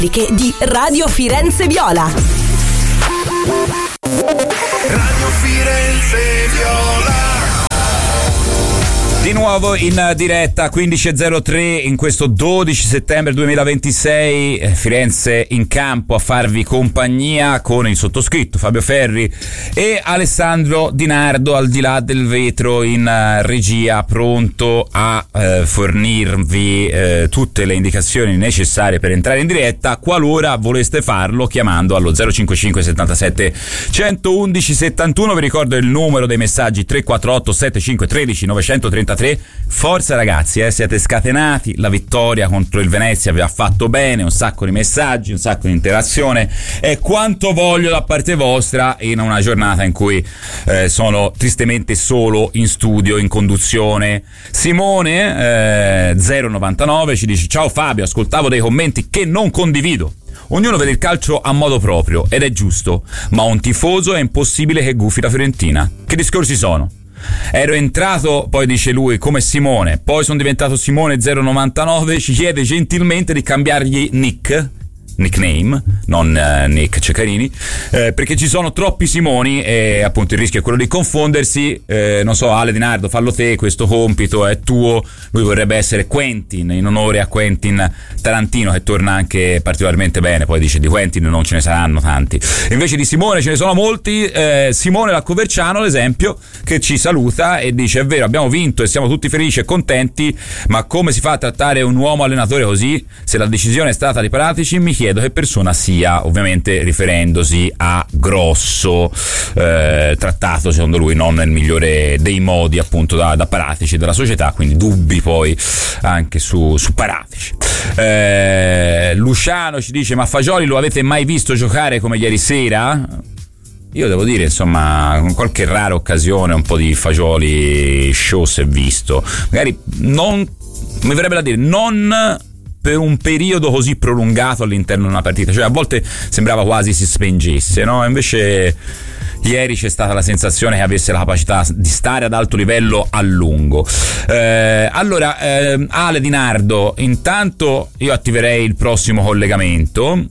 di Radio Firenze Viola. Radio Firenze Viola. Di nuovo in diretta 15.03 in questo 12 settembre 2026, Firenze in campo a farvi compagnia con il sottoscritto Fabio Ferri e Alessandro Di Nardo al di là del vetro in regia, pronto a fornirvi tutte le indicazioni necessarie per entrare in diretta qualora voleste farlo chiamando allo 055 77 111 71. Vi ricordo il numero dei messaggi 348 75 13 933. Forza ragazzi, siete scatenati, la vittoria contro il Venezia vi ha fatto bene, un sacco di messaggi, un sacco di interazione e quanto voglio da parte vostra in una giornata in cui sono tristemente solo in studio, in conduzione. Simone 099 ci dice: ciao Fabio, ascoltavo dei commenti che non condivido. Ognuno vede il calcio a modo proprio ed è giusto, ma un tifoso è impossibile che gufi la Fiorentina. Che discorsi sono? Ero entrato, poi dice lui, come Simone, poi sono diventato Simone 099, ci chiede gentilmente di cambiargli nickname, non Nick Ceccarini, perché ci sono troppi Simoni e appunto il rischio è quello di confondersi. Non so, Ale Di Nardo, fallo te, questo compito è tuo. Lui vorrebbe essere Quentin, in onore a Quentin Tarantino, che torna anche particolarmente bene. Poi dice di Quentin non ce ne saranno tanti, invece di Simone ce ne sono molti. Simone Laccoverciano, ad esempio, che ci saluta e dice: è vero, abbiamo vinto e siamo tutti felici e contenti, ma come si fa a trattare un uomo allenatore così? Se la decisione è stata di Paratici, mi chiedo che persona sia, ovviamente riferendosi a Grosso, trattato secondo lui non nel migliore dei modi appunto da Paratici, della società, quindi dubbi poi anche su Paratici. Luciano ci dice: ma Fagioli lo avete mai visto giocare come ieri sera? Io devo dire, insomma, con qualche rara occasione un po' di Fagioli show si è visto, magari non, mi verrebbe da dire, non per un periodo così prolungato all'interno di una partita, cioè a volte sembrava quasi si spengesse, no? Invece ieri c'è stata la sensazione che avesse la capacità di stare ad alto livello a lungo. Allora, Ale Di Nardo, intanto io attiverei il prossimo collegamento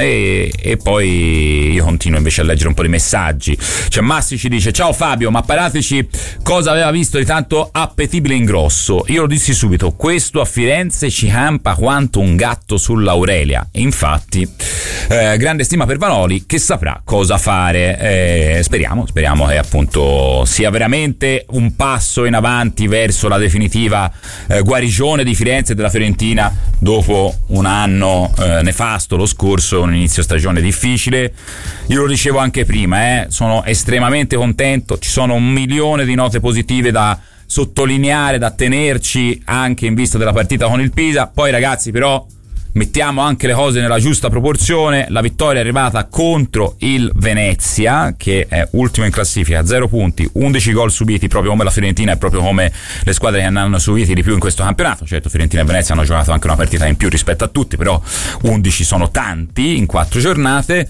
e poi io continuo invece a leggere un po' di messaggi. Cioè Massi ci dice: ciao Fabio, ma Paratici cosa aveva visto di tanto appetibile in Grosso? Io lo dissi subito: questo a Firenze ci campa quanto un gatto sull'Aurelia. E infatti grande stima per Vanoli, che saprà cosa fare. Speriamo che appunto sia veramente un passo in avanti verso la definitiva guarigione di Firenze e della Fiorentina dopo un anno nefasto lo scorso, un inizio stagione difficile. Io lo dicevo anche prima, sono estremamente contento, ci sono 1 milione di note positive da sottolineare, da tenerci anche in vista della partita con il Pisa. Poi ragazzi, però mettiamo anche le cose nella giusta proporzione. La vittoria è arrivata contro il Venezia, che è ultimo in classifica, 0 punti, 11 gol subiti, proprio come la Fiorentina e proprio come le squadre che ne hanno subiti di più in questo campionato. Certo, Fiorentina e Venezia hanno giocato anche una partita in più rispetto a tutti, però 11 sono tanti in 4 giornate.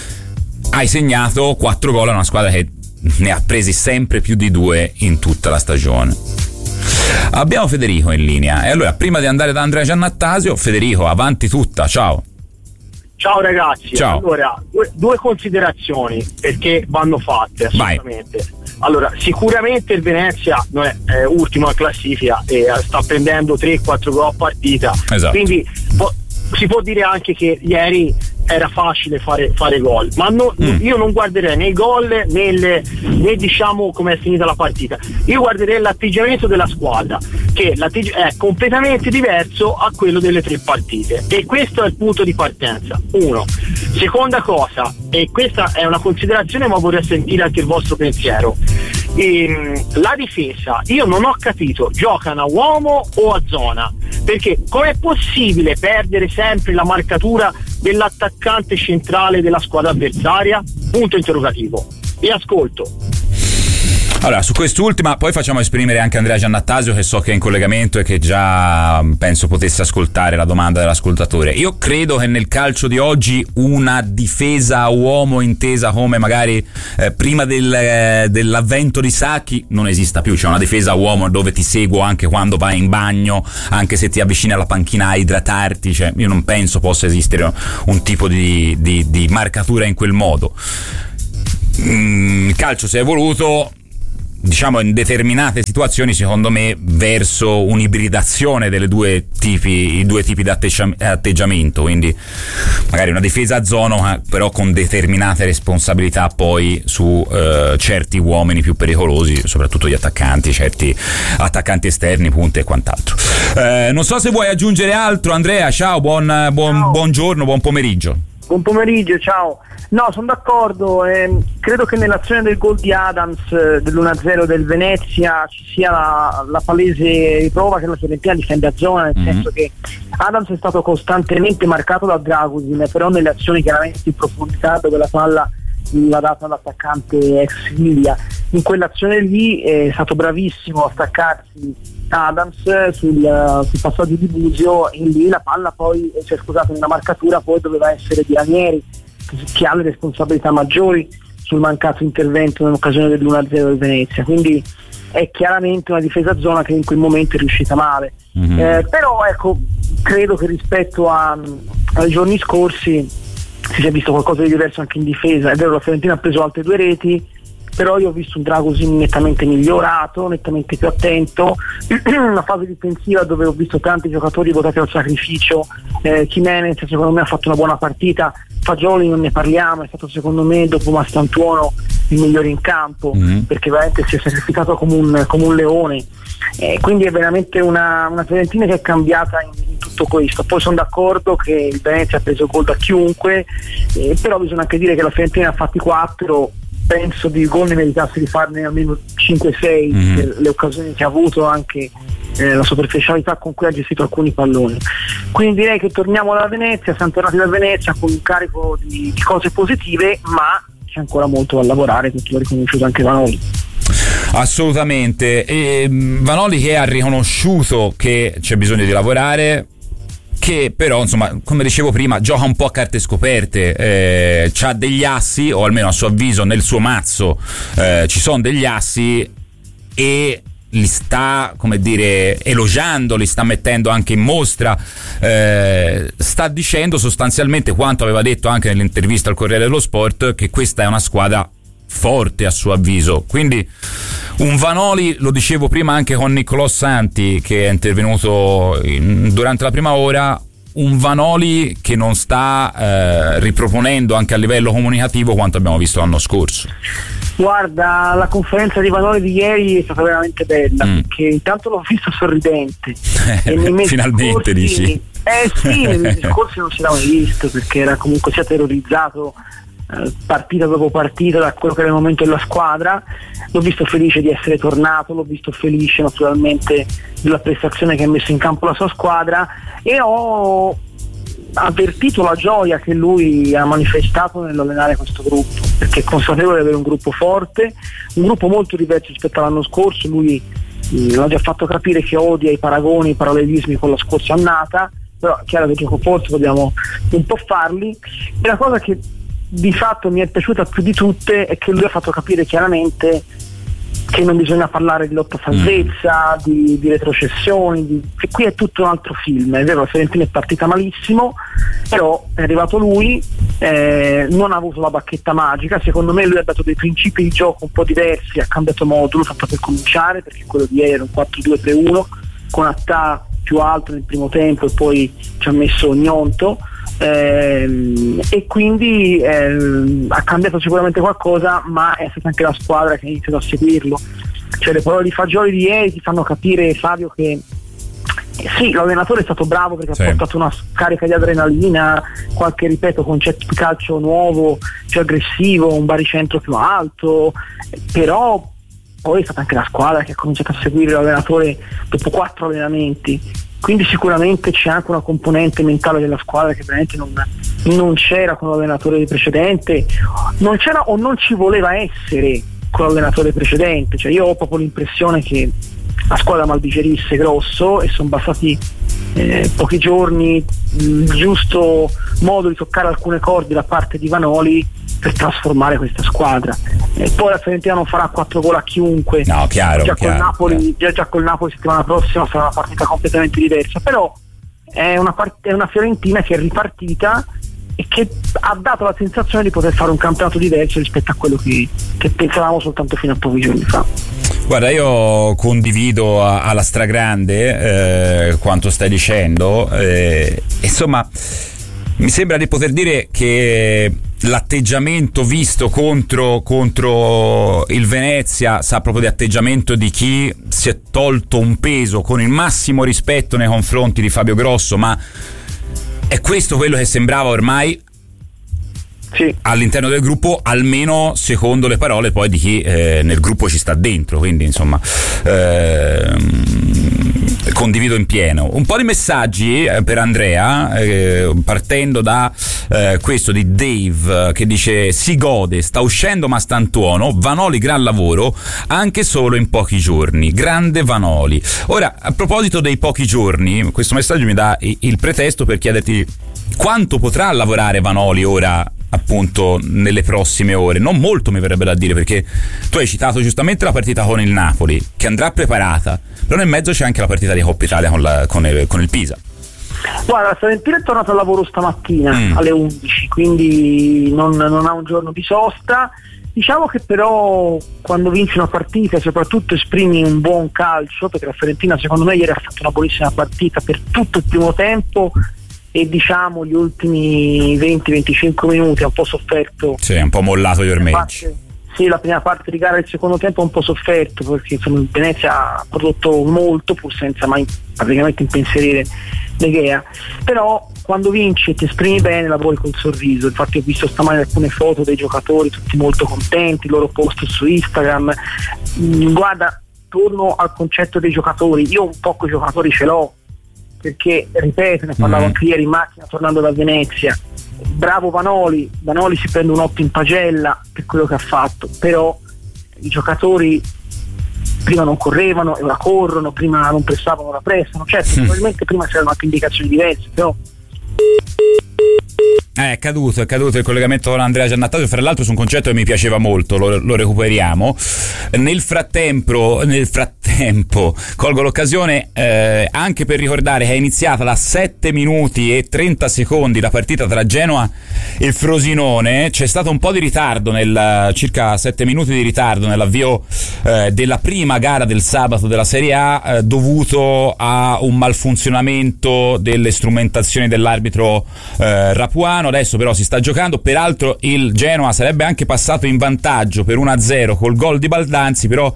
Hai segnato 4 gol a una squadra che ne ha presi sempre più di 2 in tutta la stagione. Abbiamo Federico in linea e allora, prima di andare da Andrea Giannattasio, Federico, avanti tutta, ciao. Ciao ragazzi. Ciao. Allora, due considerazioni perché vanno fatte assolutamente. Vai. Allora, sicuramente il Venezia non è ultimo in classifica e sta prendendo 3-4 gol a partita. Esatto. Quindi si può dire anche che ieri era facile fare gol, ma io non guarderei né i gol né diciamo come è finita la partita. Io guarderei l'atteggiamento della squadra, che è completamente diverso a quello delle 3 partite, e questo è il punto di partenza. Uno. Seconda cosa, e questa è una considerazione ma vorrei sentire anche il vostro pensiero, la difesa, io non ho capito, giocano a uomo o a zona? Perché com'è possibile perdere sempre la marcatura dell'attaccante centrale della squadra avversaria? Punto interrogativo. Vi ascolto. Allora, su quest'ultima poi facciamo esprimere anche Andrea Giannattasio, che so che è in collegamento e che già penso potesse ascoltare la domanda dell'ascoltatore. Io credo che nel calcio di oggi una difesa uomo intesa come magari prima dell'avvento di Sacchi non esista più. C'è una difesa uomo dove ti seguo anche quando vai in bagno, anche se ti avvicini alla panchina a idratarti. Cioè, io non penso possa esistere un tipo di marcatura in quel modo. Il calcio si è evoluto, diciamo, in determinate situazioni, secondo me, verso un'ibridazione i due tipi di atteggiamento, quindi magari una difesa a zona però con determinate responsabilità poi su certi uomini più pericolosi, soprattutto gli attaccanti, certi attaccanti esterni, punte e quant'altro. Non so se vuoi aggiungere altro, Andrea. Ciao, buongiorno, buon pomeriggio. Buon pomeriggio, ciao. No, sono d'accordo, credo che nell'azione del gol di Adams dell'1-0 del Venezia ci sia la palese riprova che la Fiorentina difende a zona, nel senso che Adams è stato costantemente marcato da Dragusin, però nelle azioni chiaramente in profondità dove la palla l'ha data all'attaccante ex Siviglia. In quell'azione lì è stato bravissimo a staccarsi Adams sul passaggio di Busio, e lì la palla poi, nella marcatura poi doveva essere di Ranieri, che ha le responsabilità maggiori sul mancato intervento in occasione dell'1-0 del Venezia, quindi è chiaramente una difesa a zona che in quel momento è riuscita male. Però ecco, credo che rispetto ai giorni scorsi si sia visto qualcosa di diverso anche in difesa. È vero, la Fiorentina ha preso altre 2 reti, però io ho visto un Dragusin nettamente migliorato, nettamente più attento, una fase difensiva dove ho visto tanti giocatori votati al sacrificio. Jimenez secondo me ha fatto una buona partita, Fagioli non ne parliamo, è stato secondo me dopo Mastantuono il migliore in campo, perché veramente si è sacrificato come un leone, quindi è veramente una Fiorentina che è cambiata in tutto questo. Poi sono d'accordo che il Venezia ha preso gol da chiunque, però bisogna anche dire che la Fiorentina ha fatti 4, penso di gol ne meritasse di farne almeno 5-6 per le occasioni che ha avuto, anche la superficialità con cui ha gestito alcuni palloni. Quindi direi che torniamo dalla Venezia, siamo tornati da Venezia con un carico di cose positive, ma c'è ancora molto da lavorare, questo l'ha riconosciuto anche Vanoli. Assolutamente, e Vanoli che ha riconosciuto che c'è bisogno di lavorare, che però insomma, come dicevo prima, gioca un po' a carte scoperte, c'ha degli assi, o almeno a suo avviso nel suo mazzo ci sono degli assi, e li sta, come dire, elogiando, li sta mettendo anche in mostra, sta dicendo sostanzialmente quanto aveva detto anche nell'intervista al Corriere dello Sport, che questa è una squadra forte a suo avviso. Quindi un Vanoli, lo dicevo prima anche con Niccolò Santi che è intervenuto durante la prima ora, un Vanoli che non sta riproponendo anche a livello comunicativo quanto abbiamo visto l'anno scorso. Guarda, la conferenza di Vanoli di ieri è stata veramente bella, perché intanto l'ho visto sorridente e finalmente scorsi, dici? Sì, nei mesi scorsi non si era mai visto, perché era comunque sia terrorizzato partita dopo partita da quello che era il momento della squadra. L'ho visto felice di essere tornato, l'ho visto felice naturalmente della prestazione che ha messo in campo la sua squadra, e ho avvertito la gioia che lui ha manifestato nell'allenare questo gruppo, perché è consapevole di avere un gruppo forte, un gruppo molto diverso rispetto all'anno scorso. Lui l'ha già fatto capire che odia i paragoni, i parallelismi con la scorsa annata, però è chiaro che gioco forte dobbiamo un po' farli. E la cosa che di fatto mi è piaciuta più di tutte è che lui ha fatto capire chiaramente che non bisogna parlare di lotta a salvezza, di retrocessioni, che qui è tutto un altro film. È vero, la Fiorentina è partita malissimo, però è arrivato lui, non ha avuto la bacchetta magica. Secondo me lui ha dato dei principi di gioco un po' diversi, ha cambiato modulo, tanto per cominciare, perché quello di ieri era un 4-2-3-1 con Attà più alto nel primo tempo e poi ci ha messo Gnonto, e quindi ha cambiato sicuramente qualcosa, ma è stata anche la squadra che ha iniziato a seguirlo. Cioè, le parole di Fagioli di ieri ti fanno capire, Fabio, che sì, l'allenatore è stato bravo, perché ha portato una scarica di adrenalina, qualche, ripeto, concetto di calcio nuovo, più aggressivo, un baricentro più alto, però poi è stata anche la squadra che ha cominciato a seguire l'allenatore dopo 4 allenamenti. Quindi sicuramente c'è anche una componente mentale della squadra che veramente non c'era con l'allenatore precedente, non c'era o non ci voleva essere con l'allenatore precedente. Cioè io ho proprio l'impressione che la squadra maldigerisse grosso e sono bastati pochi giorni, il giusto modo di toccare alcune corde da parte di Vanoli per trasformare questa squadra. Poi la Fiorentina non farà 4 gol a chiunque, no, chiaro, già chiaro, col Napoli, chiaro. Già col Napoli settimana prossima sarà una partita completamente diversa, però è una Fiorentina che è ripartita e che ha dato la sensazione di poter fare un campionato diverso rispetto a quello che pensavamo soltanto fino a pochi giorni fa. Guarda, io condivido alla stragrande quanto stai dicendo, insomma mi sembra di poter dire che l'atteggiamento visto contro il Venezia sa proprio di atteggiamento di chi si è tolto un peso, con il massimo rispetto nei confronti di Fabio Grosso, ma è questo quello che sembrava ormai sì, all'interno del gruppo, almeno secondo le parole poi di chi nel gruppo ci sta dentro, quindi insomma condivido in pieno. Un po' di messaggi per Andrea, partendo da questo di Dave che dice: si gode, sta uscendo ma sta in tuono, Vanoli gran lavoro anche solo in pochi giorni, grande Vanoli. Ora, a proposito dei pochi giorni, questo messaggio mi dà il pretesto per chiederti quanto potrà lavorare Vanoli ora, appunto, nelle prossime ore. Non molto, mi verrebbe da dire, perché tu hai citato giustamente la partita con il Napoli, che andrà preparata, però nel mezzo c'è anche la partita di Coppa Italia con il Pisa. Guarda, la Fiorentina è tornata al lavoro stamattina alle 11, quindi non ha un giorno di sosta. Diciamo che però quando vinci una partita e soprattutto esprimi un buon calcio, perché la Fiorentina secondo me ieri ha fatto una buonissima partita per tutto il primo tempo e diciamo gli ultimi 20-25 minuti ha un po' sofferto. Sì, è un po' mollato gli ormeggi. Sì, la prima parte di gara del secondo tempo ha un po' sofferto, perché insomma, il Venezia ha prodotto molto pur senza mai praticamente impensierire De Gea, però quando vinci e ti esprimi bene lavori col sorriso. Infatti ho visto stamani alcune foto dei giocatori tutti molto contenti, il loro post su Instagram. Guarda, torno al concetto dei giocatori, io un po' con i giocatori ce l'ho, perché ripeto, ne parlavo anche ieri in macchina tornando da Venezia. Bravo Vanoli si prende un 8 in pagella per quello che ha fatto, però i giocatori prima non correvano e ora corrono, prima non pressavano, ora pressano. Certo, probabilmente prima c'erano anche indicazioni diverse, però è caduto il collegamento con Andrea Giannattato, fra l'altro su un concetto che mi piaceva molto, lo recuperiamo. Nel frattempo colgo l'occasione anche per ricordare che è iniziata da 7 minuti e 30 secondi la partita tra Genoa e Frosinone. C'è stato un po' di ritardo, circa 7 minuti di ritardo nell'avvio della prima gara del sabato della Serie A, dovuto a un malfunzionamento delle strumentazioni dell'arbitro Rapuano. Adesso però si sta giocando, peraltro il Genoa sarebbe anche passato in vantaggio per 1-0 col gol di Baldanzi, però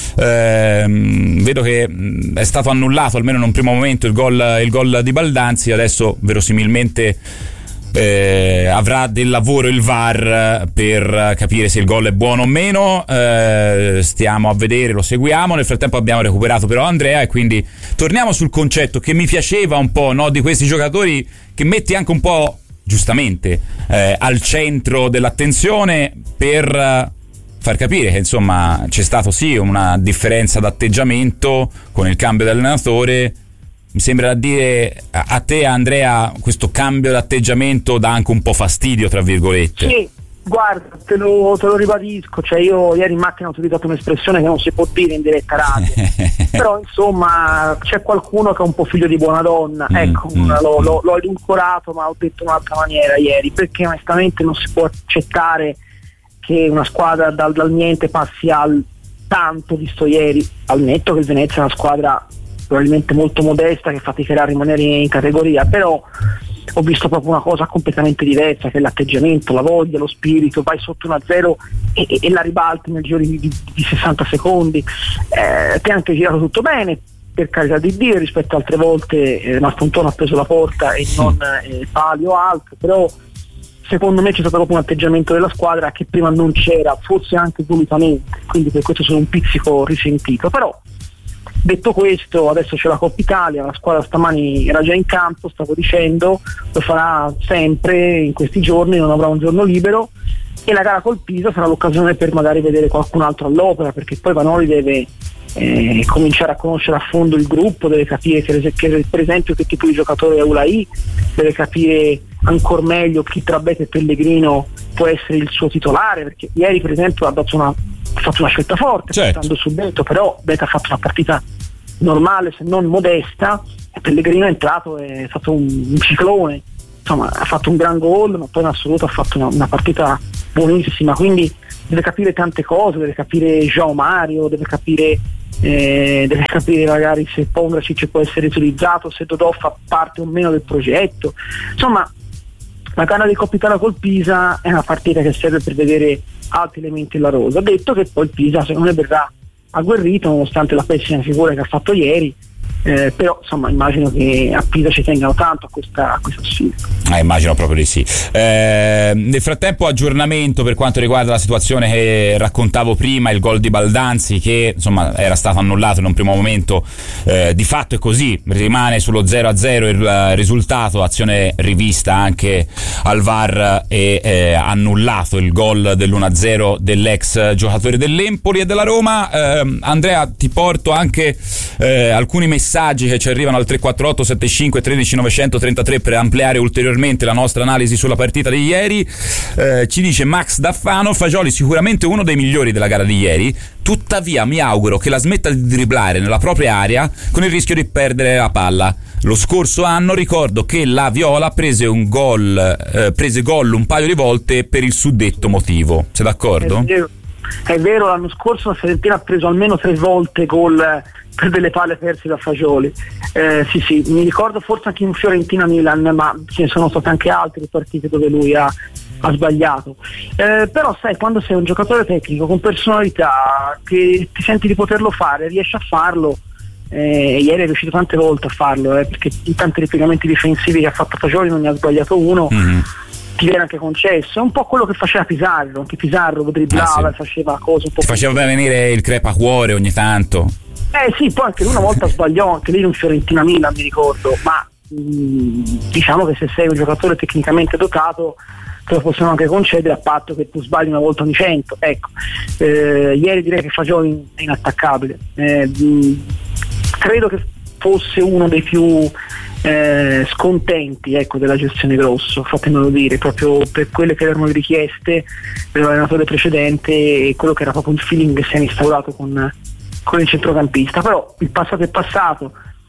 vedo che è stato annullato almeno in un primo momento il gol di Baldanzi. Adesso verosimilmente avrà del lavoro il VAR per capire se il gol è buono o meno. Stiamo a vedere, lo seguiamo. Nel frattempo abbiamo recuperato però Andrea e quindi torniamo sul concetto che mi piaceva un po', no, di questi giocatori che metti anche un po', giustamente, al centro dell'attenzione per far capire che insomma c'è stato sì una differenza d'atteggiamento con il cambio di allenatore. Mi sembra da dire a te, Andrea, questo cambio d'atteggiamento dà anche un po' fastidio, tra virgolette. Sì, guarda, te lo ribadisco, cioè io ieri in macchina ho utilizzato un'espressione che non si può dire in diretta radio, però insomma c'è qualcuno che è un po' figlio di buona donna, l'ho edulcorato, ma ho detto in un'altra maniera ieri, perché onestamente non si può accettare che una squadra dal niente passi al tanto, visto ieri, al netto che il Venezia è una squadra probabilmente molto modesta che faticherà a rimanere in categoria, però ho visto proprio una cosa completamente diversa, che è l'atteggiamento, la voglia, lo spirito. Vai sotto 1-0 e la ribalti nel giro di 60 secondi. Ti ha anche girato tutto bene, per carità di Dio, rispetto a altre volte Mastantuono ha preso la porta e non pali o altro, però secondo me c'è stato proprio un atteggiamento della squadra che prima non c'era, forse anche volutamente, quindi per questo sono un pizzico risentito. Però detto questo, adesso c'è la Coppa Italia, la squadra stamani era già in campo, stavo dicendo, lo farà sempre in questi giorni, non avrà un giorno libero, e la gara col Pisa sarà l'occasione per magari vedere qualcun altro all'opera, perché poi Vanoli deve cominciare a conoscere a fondo il gruppo, deve capire che per esempio che tipo di giocatore è Ulai, deve capire ancora meglio chi tra Beta e Pellegrino può essere il suo titolare, perché ieri per esempio ha fatto una scelta forte, portando su Beta, però Beta ha fatto una partita normale se non modesta, e Pellegrino è entrato e è stato un ciclone, insomma ha fatto un gran gol, ma poi in assoluto ha fatto una partita buonissima, quindi deve capire tante cose, deve capire João Mario, deve capire magari se Pongracic può essere utilizzato, se Dodò fa parte o meno del progetto. Insomma, la gara di Coppa Italia col Pisa è una partita che serve per vedere altri elementi della rosa. Detto che poi il Pisa secondo me verrà agguerrito nonostante la pessima figura che ha fatto ieri, però insomma immagino che a Pisa ci tengano tanto a questa sfida. Immagino proprio di sì. Nel frattempo aggiornamento per quanto riguarda la situazione che raccontavo prima, il gol di Baldanzi che insomma era stato annullato in un primo momento, di fatto è così, rimane sullo 0-0 il risultato, azione rivista anche al VAR e annullato il gol dell'1-0 dell'ex giocatore dell'Empoli e della Roma. Andrea, ti porto anche alcuni messaggi che ci arrivano al 348 75 13 933 per ampliare ulteriormente la nostra analisi sulla partita di ieri. Ci dice Max Daffano: Fagioli sicuramente uno dei migliori della gara di ieri, tuttavia mi auguro che la smetta di dribblare nella propria area con il rischio di perdere la palla. Lo scorso anno ricordo che la Viola prese gol un paio di volte per il suddetto motivo. Sei d'accordo? È vero, l'anno scorso la Fiorentina ha preso almeno 3 volte gol per delle palle perse da Fagioli. Sì, mi ricordo forse anche in Fiorentina-Milan, ma ce ne sono state anche altre partite dove lui ha sbagliato. Però sai, quando sei un giocatore tecnico con personalità, che ti senti di poterlo fare, riesci a farlo. Ieri è riuscito tante volte a farlo, perché in tanti ripiegamenti difensivi che ha fatto Fagioli non ne ha sbagliato uno. Ti viene anche concesso, è un po' quello che faceva Pizarro, anche Pizarro dribblava, faceva cose un po'. Ti faceva venire il crepacuore ogni tanto. Sì, poi anche lui una volta sbagliò, anche lì in Fiorentina-Milan mi ricordo, ma diciamo che se sei un giocatore tecnicamente dotato te lo possiamo anche concedere, a patto che tu sbagli una volta ogni 100. Ecco, ieri direi che Fagioli è inattaccabile, credo che fosse uno dei più scontenti, ecco, della gestione Grosso, fatemelo dire, proprio per quelle che erano le richieste dell'allenatore precedente e quello che era proprio il feeling che si è instaurato con il centrocampista. Però il passato è passato,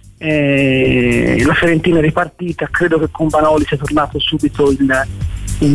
la Fiorentina è ripartita, credo che con Vanoli sia tornato subito un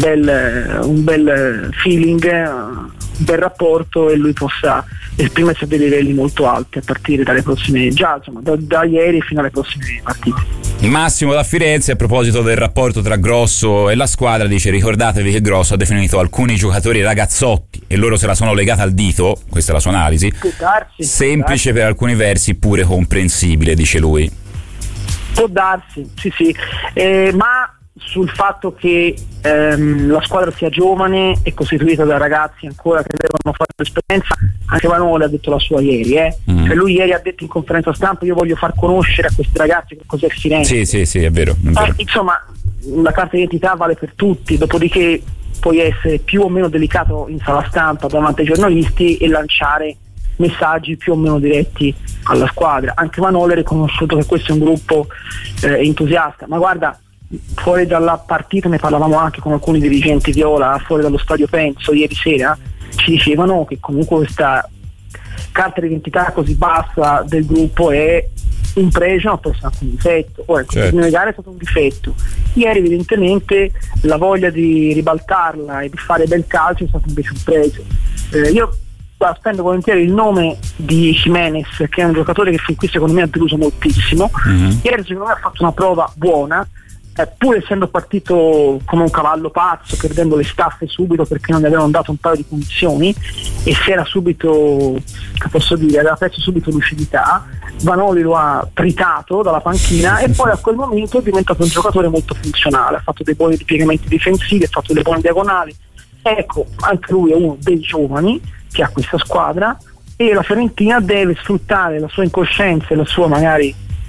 bel feeling, un bel rapporto, e lui possa esprimersi a dei livelli molto alti a partire dalle prossime, già insomma da ieri fino alle prossime partite. Massimo da Firenze, a proposito del rapporto tra Grosso e la squadra, dice: ricordatevi che Grosso ha definito alcuni giocatori ragazzotti e loro se la sono legata al dito, questa è la sua analisi, semplice per alcuni versi, pure comprensibile, dice lui. Può darsi, sì, ma sul fatto che la squadra sia giovane e costituita da ragazzi ancora che devono fare l'esperienza, anche Vanoli ha detto la sua ieri, Cioè lui ieri ha detto in conferenza stampa: io voglio far conoscere a questi ragazzi che cos'è Firenze. Sì, è vero. Insomma, la carta d'identità vale per tutti, dopodiché puoi essere più o meno delicato in sala stampa davanti ai giornalisti e lanciare messaggi più o meno diretti alla squadra. Anche Vanoli ha riconosciuto che questo è un gruppo entusiasta, ma guarda, fuori dalla partita ne parlavamo anche con alcuni dirigenti viola fuori dallo stadio Penso ieri sera, ci dicevano che comunque questa carta d'identità così bassa del gruppo è un pregio, ma può essere anche un difetto. Ora, certo, il negare è stato un difetto. Ieri evidentemente la voglia di ribaltarla e di fare bel calcio è stato invece un pregio. Io spendo volentieri il nome di Jimenez, che è un giocatore che fin qui secondo me ha deluso moltissimo. Ieri secondo me ha fatto una prova buona, pur essendo partito come un cavallo pazzo, perdendo le staffe subito perché non gli avevano dato un paio di condizioni, e si era subito, che posso dire, aveva perso subito lucidità. Vanoli lo ha tritato dalla panchina e poi a quel momento è diventato un giocatore molto funzionale, ha fatto dei buoni ripiegamenti difensivi, ha fatto delle buone diagonali. Ecco, anche lui è uno dei giovani che ha questa squadra, e la Fiorentina deve sfruttare la sua incoscienza e la sua magari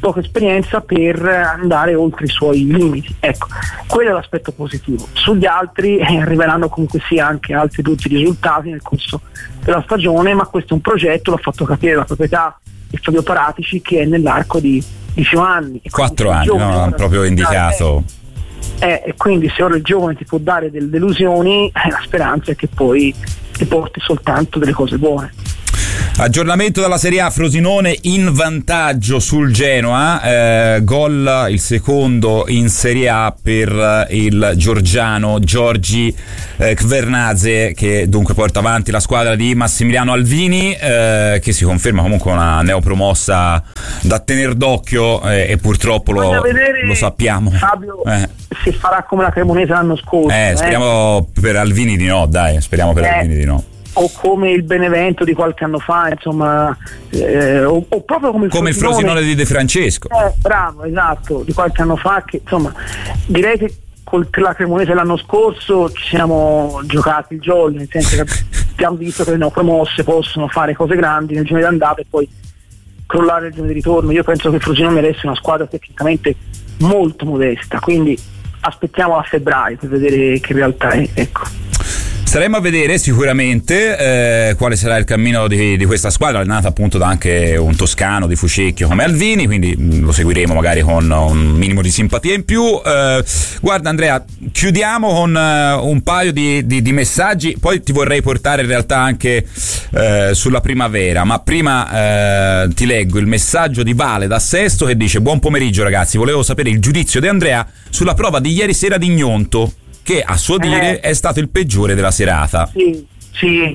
poca esperienza per andare oltre i suoi limiti. Ecco, quello è l'aspetto positivo. Sugli altri arriveranno comunque sia anche altri brutti risultati nel corso della stagione, ma questo è un progetto, l'ha fatto capire la proprietà di Fabio Paratici, che è nell'arco di 10 anni. 4 anni, no? Hanno proprio indicato. E quindi se ora il giovane ti può dare delle delusioni, la speranza è che poi ti porti soltanto delle cose buone. Aggiornamento dalla Serie A, Frosinone in vantaggio sul Genoa, gol il secondo in Serie A per il georgiano Giorgi Kvernadze, che dunque porta avanti la squadra di Massimiliano Alvini, che si conferma comunque una neopromossa da tener d'occhio, e purtroppo lo sappiamo. Fabio si farà come la Cremonese l'anno scorso. Speriamo per Alvini di no, dai, speriamo per Alvini di no. O come il Benevento di qualche anno fa, insomma, o proprio come il Frosinone di De Francesco. Bravo, esatto, di qualche anno fa, che insomma direi che con la Cremonese l'anno scorso ci siamo giocati il jolly, nel senso che abbiamo visto che le neopromosse possono fare cose grandi nel girone d'andata e poi crollare il girone di ritorno. Io penso che il Frosinone meresse una squadra tecnicamente molto modesta, quindi aspettiamo a febbraio per vedere che realtà è, ecco. Staremo a vedere sicuramente quale sarà il cammino di questa squadra, allenata appunto da anche un toscano di Fucecchio come Alvini, quindi lo seguiremo magari con un minimo di simpatia in più. Guarda Andrea, chiudiamo con un paio di messaggi, poi ti vorrei portare in realtà anche sulla primavera, ma prima ti leggo il messaggio di Vale da Sesto, che dice: buon pomeriggio ragazzi, volevo sapere il giudizio di Andrea sulla prova di ieri sera di Gnonto, che a suo dire è stato il peggiore della serata. Sì,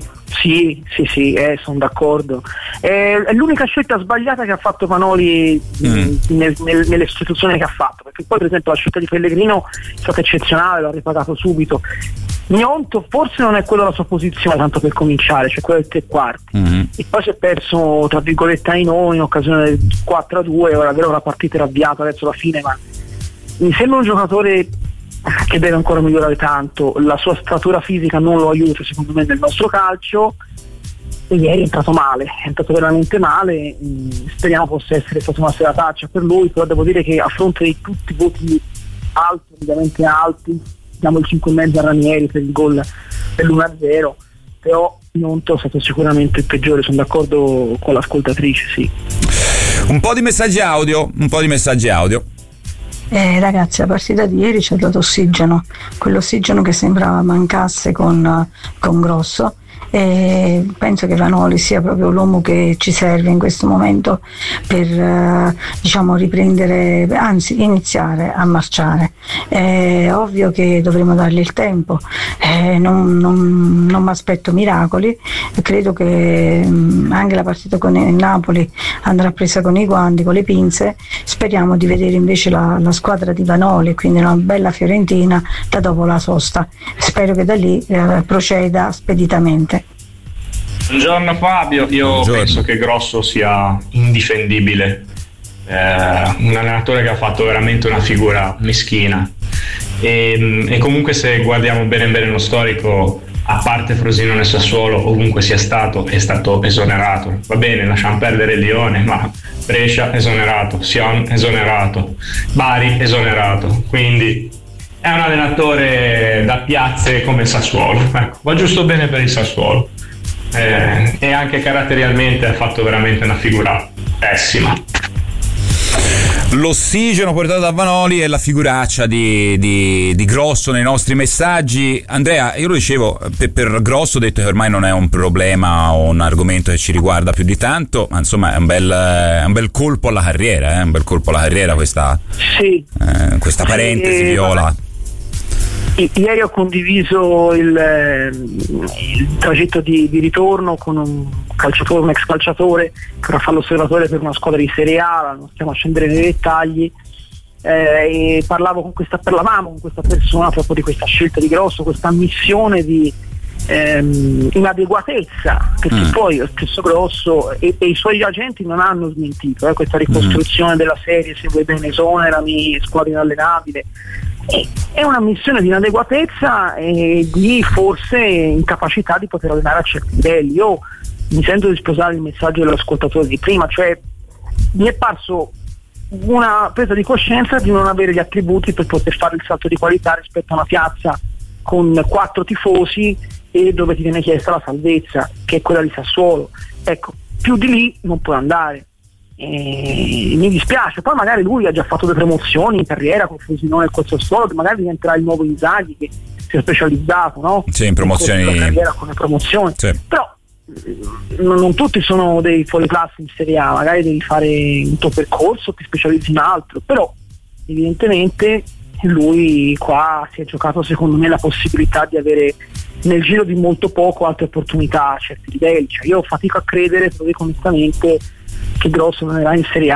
sono d'accordo. È l'unica scelta sbagliata che ha fatto Vanoli nelle sostituzioni che ha fatto, perché poi per esempio la scelta di Pellegrino è stata eccezionale, l'ha ripagato subito. Gnonto forse non è quella la sua posizione, tanto per cominciare, cioè quella del tre quarti, e poi si è perso tra virgolette ai noi in occasione del 4-2. Ora è vero, la partita era avviata verso la fine, ma mi sembra un giocatore che deve ancora migliorare tanto. La sua statura fisica non lo aiuta secondo me nel nostro calcio, e ieri è entrato veramente male. Speriamo possa essere stata una serataccia per lui, però devo dire che a fronte di tutti i voti alti, ovviamente alti, diamo il 5,5 a Ranieri per il gol dell'1-0, però Gnonto è stato sicuramente il peggiore, sono d'accordo con l'ascoltatrice. Sì. Un po' di messaggi audio. Ragazzi, la partita di ieri ci ha dato ossigeno, quell'ossigeno che sembrava mancasse con Grosso, e penso che Vanoli sia proprio l'uomo che ci serve in questo momento per riprendere, anzi iniziare a marciare. È ovvio che dovremo dargli il tempo, non mi aspetto miracoli, credo che anche la partita con il Napoli andrà presa con i guanti, con le pinze. Speriamo di vedere invece la squadra di Vanoli, quindi una bella Fiorentina da dopo la sosta. Spero che da lì proceda speditamente. Buongiorno Fabio, penso che Grosso sia indifendibile, un allenatore che ha fatto veramente una figura meschina, e comunque se guardiamo bene lo storico, a parte Frosinone e Sassuolo, ovunque sia stato, è stato esonerato. Va bene, lasciamo perdere Lione, ma Brescia esonerato, Sion esonerato, Bari esonerato, quindi è un allenatore da piazze come Sassuolo, ecco, va giusto bene per il Sassuolo, e anche caratterialmente ha fatto veramente una figura pessima. L'ossigeno portato da Vanoli e la figuraccia di Grosso nei nostri messaggi. Andrea, io lo dicevo, per Grosso ho detto che ormai non è un problema o un argomento che ci riguarda più di tanto, ma insomma è un bel colpo alla carriera, un bel colpo alla carriera questa parentesi viola. Ieri ho condiviso il tragitto di ritorno con un ex calciatore che ora fa l'osservatore per una squadra di Serie A, non stiamo a scendere nei dettagli, e parlavamo con questa persona proprio di questa scelta di Grosso, questa ammissione di inadeguatezza, perché poi lo stesso Grosso e i suoi agenti non hanno smentito questa ricostruzione della serie, se vuoi bene esonerami, squadra inallenabile. È una missione di inadeguatezza e di forse incapacità di poter allenare a certi livelli. Io mi sento di sposare il messaggio dell'ascoltatore di prima, cioè mi è parso una presa di coscienza di non avere gli attributi per poter fare il salto di qualità rispetto a una piazza con 4 tifosi e dove ti viene chiesta la salvezza, che è quella di Sassuolo. Ecco, più di lì non puoi andare. Mi dispiace. Poi magari lui ha già fatto 2 promozioni in carriera con Frosinone e col Sassuolo, che magari diventerà il nuovo Inzaghi che si è specializzato, no? Sì, in promozioni. In carriera con le promozioni. Sì. Però non tutti sono dei fuoriclasse in Serie A, magari devi fare un tuo percorso, ti specializzi in altro, però evidentemente lui qua si è giocato secondo me la possibilità di avere nel giro di molto poco altre opportunità a certi livelli. Cioè, io fatico a credere, lo dico onestamente, che Grosso non era in Serie A